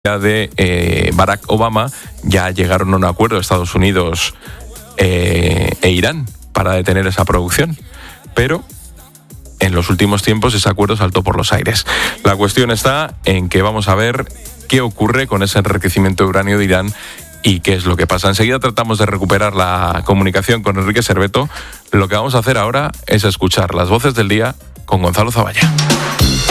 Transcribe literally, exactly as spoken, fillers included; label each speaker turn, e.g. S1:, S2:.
S1: de eh, Barack Obama ya llegaron a un acuerdo Estados Unidos eh, e Irán para detener esa producción, pero en los últimos tiempos ese acuerdo saltó por los aires. La cuestión está en que vamos a ver qué ocurre con ese enriquecimiento de uranio de Irán y qué es lo que pasa. Enseguida tratamos de recuperar la comunicación con Enrique Serveto. Lo que vamos a hacer ahora es escuchar las voces del día con Gonzalo Zavalla.